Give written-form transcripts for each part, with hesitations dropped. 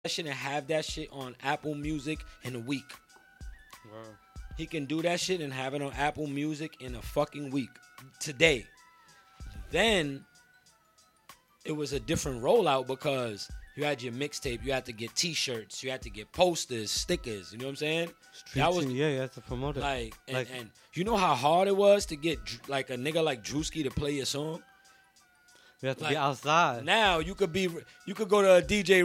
that shit and have that shit on Apple Music in a week. Wow. He can do that shit and have it on Apple Music in a fucking week. Today. Then it was a different rollout because you had your mixtape, you had to get t-shirts, you had to get posters, stickers, you know what I'm saying? That was you have to promote it. And you know how hard it was to get like a nigga like Drewski to play your song? You have to be outside. Now you could go to a DJ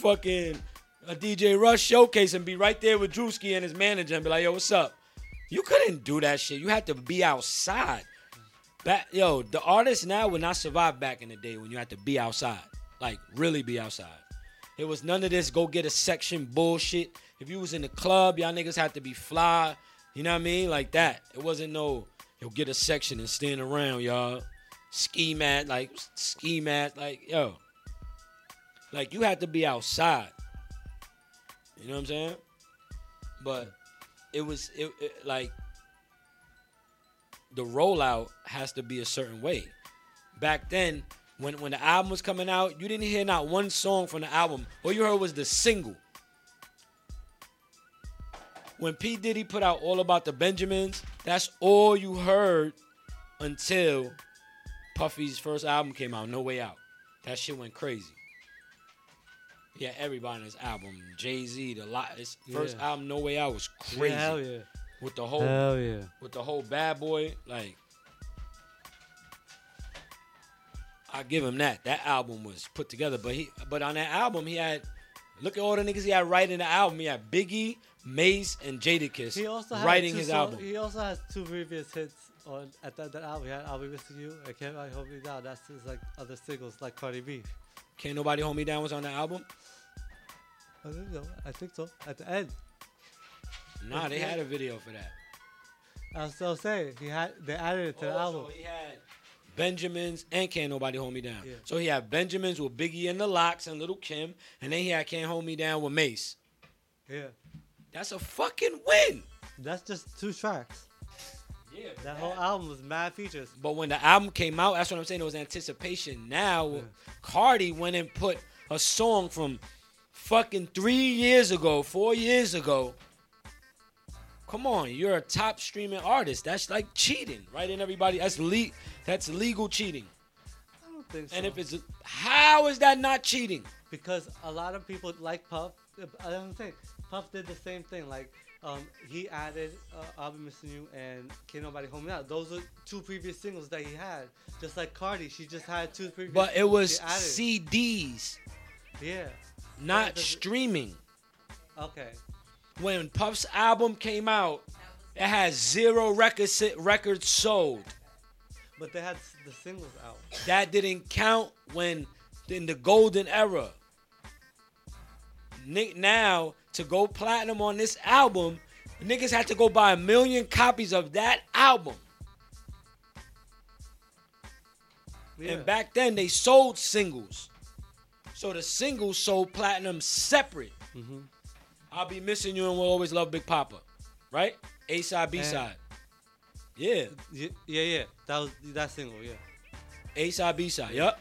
Rush showcase and be right there with Drewski and his manager and be like, yo, what's up? You couldn't do that shit. You had to be outside. The artists now would not survive back in the day when you had to be outside. Like, really be outside. It was none of this go get a section bullshit. If you was in the club, y'all niggas had to be fly. You know what I mean? Like that. It wasn't no, get a section and stand around, y'all. Ski mat. Like, yo. Like, you had to be outside. You know what I'm saying? But it was like the rollout has to be a certain way. Back then, when the album was coming out, you didn't hear not one song from the album. All you heard was the single. When P. Diddy put out All About the Benjamins, that's all you heard until Puffy's first album came out, No Way Out. That shit went crazy. Yeah, everybody on his album. Jay-Z, his first album, No Way Out, was crazy. Yeah, hell yeah. With the whole Bad Boy, like, I give him that. That album was put together, but on that album he had, look at all the niggas he had writing the album. He had Biggie, Mace, and Jadakiss writing his album. He also has two previous hits at that album. He had I'll Be Missing You and Can't Nobody Hold Me Down. That's his like other singles like Cardi B. Can't Nobody Hold Me Down was on the album? I think so. At the end. Nah, they had a video for that. I was still saying they added it to the album. He had Benjamins and Can't Nobody Hold Me Down. Yeah. So he had Benjamins with Biggie and the Lox and Little Kim, and then he had Can't Hold Me Down with Mace. Yeah. That's a fucking win. That's just 2 tracks. Yeah. That whole album was mad features. But when the album came out, that's what I'm saying. It was anticipation. Now, Cardi went and put a song from fucking 3 years ago, 4 years ago. Come on, you're a top streaming artist. That's like cheating, right? And everybody, that's legal cheating. I don't think so. And if how is that not cheating? Because a lot of people like Puff. I don't think Puff did the same thing. Like, he added I'll Be Missing You and Can't Nobody Hold Me Down. Those are 2 previous singles that he had. Just like Cardi, she just had 2 previous. But it was CDs. Yeah. Not streaming. Okay. When Puff's album came out, it had 0 records sold. But they had the singles out. That didn't count in the golden era. Now, to go platinum on this album, niggas had to go buy 1 million copies of that album. Yeah. And back then, they sold singles. So the singles sold platinum separate. Mm-hmm. I'll Be Missing You and Will Always Love Big Papa. Right? A-side, B-side. Yeah. Yeah. That single, yeah. A-side, B-side. Yup.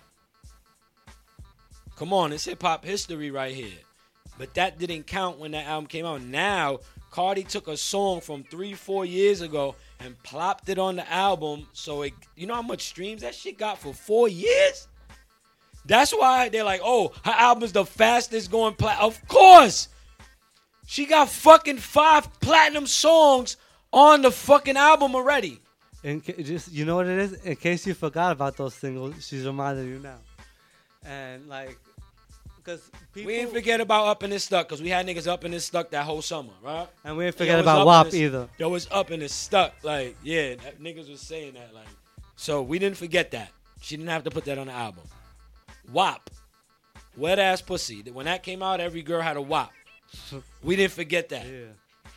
Come on, it's hip-hop history right here. But that didn't count when that album came out. Now, Cardi took a song from 3-4 years ago and plopped it on the album. So, you know how much streams that shit got for 4 years? That's why they're like, oh, her album's the fastest going platinum. Of course! She got fucking 5 platinum songs on the fucking album already. And just, you know what it is? In case you forgot about those singles, she's reminding you now. And like, because people... We didn't forget about Up in This Stuck, because we had niggas up in this stuck that whole summer, right? And we didn't forget about WAP either. Yo, was Up in This Stuck. Like, yeah, niggas was saying that. Like, so we didn't forget that. She didn't have to put that on the album. WAP. Wet Ass Pussy. When that came out, every girl had a WAP. We didn't forget that. Yeah.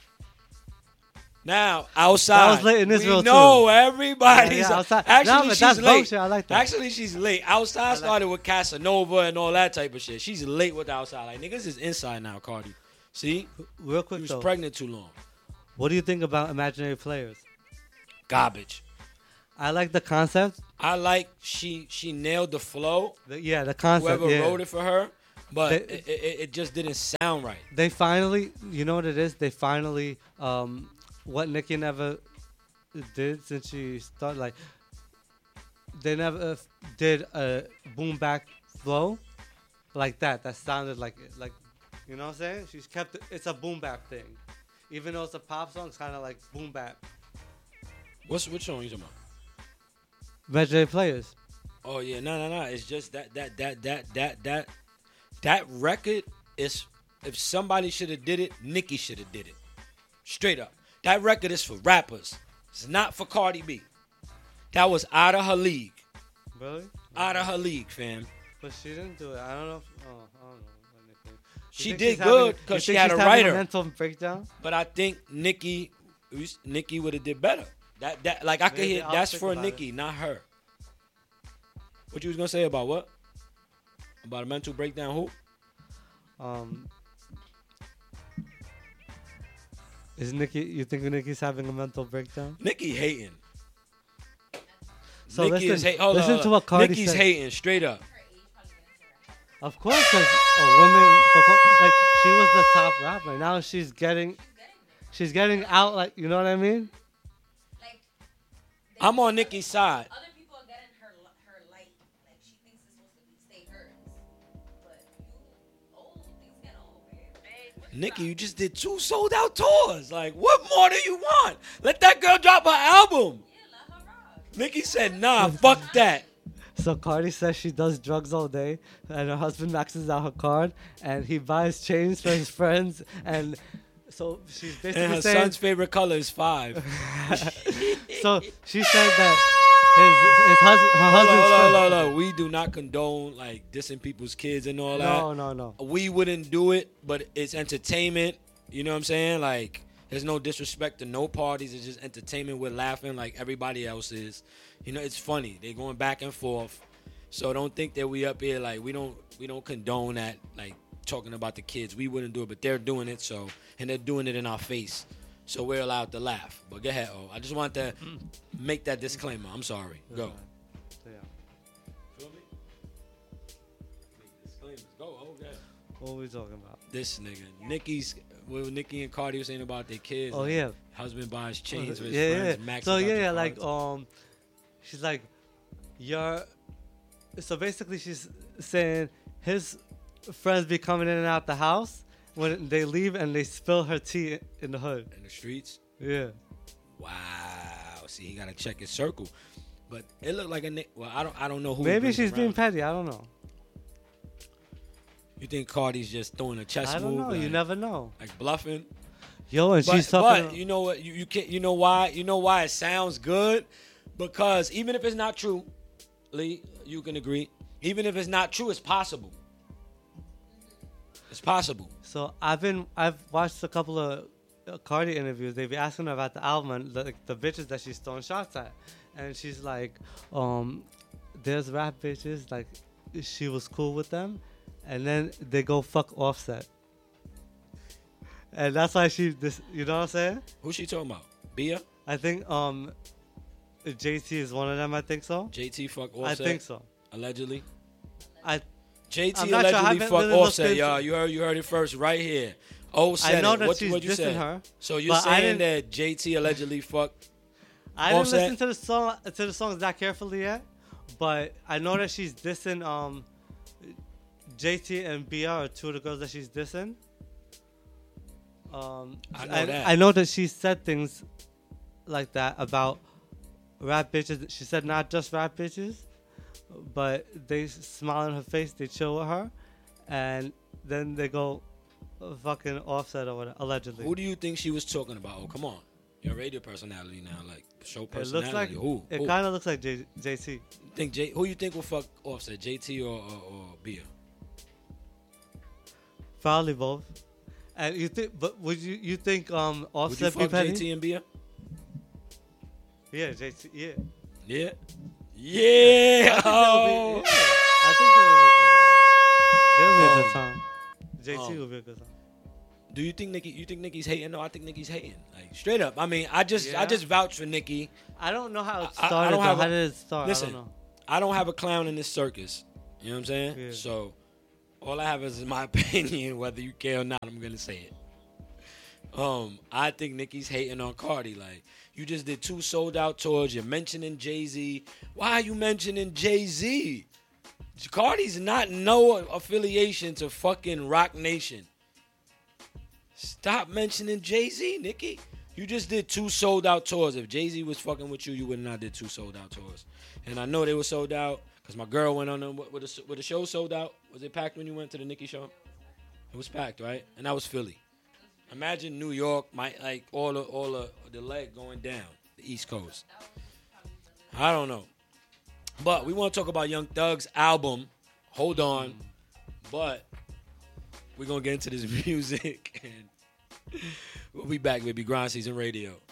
Now, outside. That was late in Israel, too. No, everybody's... Yeah, outside. Actually, she's that's late. Bullshit. I like that. Actually, she's late. Outside started with Casanova and all that type of shit. She's late with the outside. Like, niggas is inside now, Cardi. See? Real quick, She was pregnant too long. What do you think about Imaginary Players? Garbage. I like the concept. I like she nailed the flow. The concept, Whoever wrote it for her. but They- it just didn't sound right. They finally, you know what it is? They finally, what Nicki never did since she started, like, they never did a boom back flow like that. That sounded like it. Like, you know what I'm saying? She's kept it, it's a boom bap thing. Even though it's a pop song, it's kind of like boom bap. Which song you talking about? Legendary Players. Oh yeah, no. It's just that record is. If somebody should have did it, Nicki should have did it. Straight up. That record is for rappers. It's not for Cardi B. That was out of her league. Really? Out of her league, fam. But she didn't do it. I don't know. I don't know. She You think did she's having- good you because she think had a she's having writer. mental breakdown. But I think Nicki would have did better. That like I could Maybe hear I'll that's think for about Nicki, not her. What you was gonna say about what? About a mental breakdown? Who? Is Nicki? You think Nicki's having a mental breakdown? Nicki hating. So Nicki is listen, hating. Hold listen on. to what Cardi Nicki's said. hating straight up. Of course, because a woman, like she was the top rapper. Now she's getting out. Like, you know what I mean? Like, I'm on Nicki's side. other people are getting her light. Like, she thinks it's supposed to stay hers. But you old, things get old, man. Nicki, you just did 2 sold out tours. Like, what more do you want? Let that girl drop her album. Yeah, let her rock. Nicki said, nah, fuck that. So Cardi says she does drugs all day, and her husband maxes out her card, and he buys chains for his friends, and so she's basically And her saying. son's favorite color is 5. So she said that her husband's friend. Hold on. We do not condone like dissing people's kids and all that. No. We wouldn't do it, but it's entertainment. You know what I'm saying? Like, there's no disrespect to no parties. It's just entertainment. We're laughing like everybody else is. You know, it's funny. They're going back and forth. So don't think that we up here like we don't condone that, like talking about the kids. We wouldn't do it, but they're doing it. So, and they're doing it in our face. So we're allowed to laugh. But go ahead, I just want to make that disclaimer. I'm sorry. Go. Yeah. Feel me? Make disclaimers. Go. Okay. What are we talking about? This nigga, Nicki and Cardi were saying about their kids. Oh like, yeah. husband buys chains for his Yeah. friends. Max So out yeah, their like cards. she's like, so basically she's saying his friends be coming in and out the house when they leave and they spill her tea in the hood. in the streets. Yeah. Wow. See, he gotta check his circle. But it looked like a Nick. Well, I don't know who. he Maybe brings she's being around. petty. I don't know. You think Cardi's just throwing a chess I don't move? know. Like, You never know. like bluffing. Yo, and she's But talking. you know what? You can't. You know why? You know why it sounds good? Because even if it's not true, Lee, you can agree. Even if it's not true, it's possible. It's possible. So I've watched a couple of Cardi interviews. They be asking her about the album and the bitches that she's throwing shots at, and she's like, there's rap bitches like she was cool with them, and then they go fuck Offset, and that's why you know what I'm saying? Who's she talking about? Bia? I think JT is one of them. I think so. JT fuck I Offset? think so. Allegedly. I JT I'm not sure. I allegedly haven't fuck really looked Offset, into- y'all. You heard it first right here. Oh, said I know it. that What she's you dissing said? her. So you're but I saying didn't- that JT allegedly fucked? I didn't Offset? listen to the songs that carefully yet, but I know that she's dissing JT and BR are two of the girls that she's dissing. I know that. I know that she said things like that about rap bitches. She said not just rap bitches, but they smile in her face, they chill with her, and then they go fucking Offset or whatever, allegedly. Who do you think she was talking about? Oh, come on. You're a radio personality now, like show It personality. looks like Who? it Who? kind of looks like JT. Who you think will fuck Offset? JT or Bia? Probably both. And you think, but would you think Would you Offset be fuck petty? JT and Bia? Yeah, JT. Yeah. Yeah. Yeah. Oh. I think they'll be a good song. JT will be a good song. Do you think Nicki? You think Nicki's hating? No, I think Nicki's hating. Like straight up. I mean, I just vouch for Nicki. I don't know how it I started. don't have how a- did it start? Listen, I don't know. I don't have a clown in this circus. You know what I'm saying? Yeah. So All I have is my opinion, whether you care or not. I'm gonna say it. I think Nicki's hating on Cardi. Like, you just did 2 sold out tours. You're mentioning Jay-Z. Why are you mentioning Jay-Z? Cardi's not no affiliation to fucking Rock Nation. Stop mentioning Jay-Z, Nicki. You just did 2 sold out tours. If Jay-Z was fucking with you, you would not did 2 sold out tours. And I know they were sold out because my girl went on them. With the show sold out. Was it packed when you went to the Nicki show? It was packed, right? And that was Philly. Imagine New York, all the leg going down the East Coast. I don't know, but we want to talk about Young Thug's album. Hold on, but we're gonna get into this music, and we'll be back, baby. Grind Season Radio.